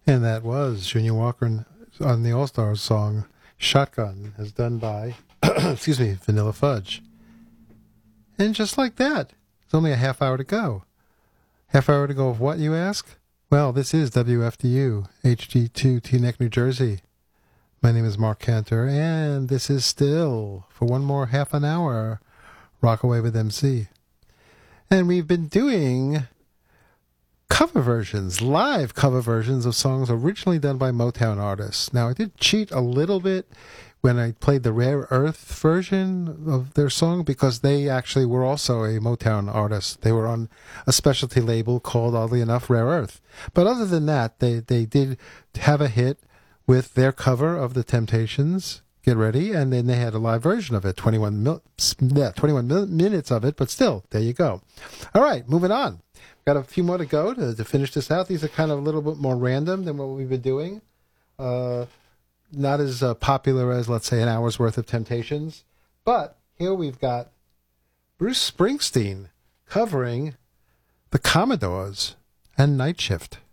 And that was Junior Walker on the All-Stars song Shotgun, as done by, excuse me, Vanilla Fudge. And just like that, it's only a half hour to go. Half hour to go of what, you ask? Well, this is WFDU, HD2, Teaneck, New Jersey. My name is Mark Cantor, and this is still, for one more half an hour, Rockaway with MC. And we've been doing cover versions, live cover versions of songs originally done by Motown artists. Now, I did cheat a little bit when I played the Rare Earth version of their song because they actually were also a Motown artist. They were on a specialty label called, oddly enough, Rare Earth. But other than that, they did have a hit with their cover of The Temptations, Get Ready, and then they had a live version of it, 21 minutes of it, but still, there you go. All right, moving on. Got a few more to go to finish this out. These are kind of a little bit more random than what we've been doing. Not as popular as, let's say, an hour's worth of Temptations. But here we've got Bruce Springsteen covering the Commodores and Night Shift.